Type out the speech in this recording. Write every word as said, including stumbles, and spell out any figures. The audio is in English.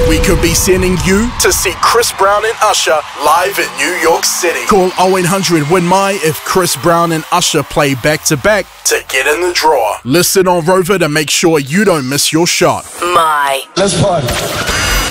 We could be sending you to see Chris Brown and Usher live in New York City. Call oh eight hundred win my if Chris Brown and Usher play back to back to get in the draw. Listen on Rover to make sure you don't miss your shot. My. Let's party.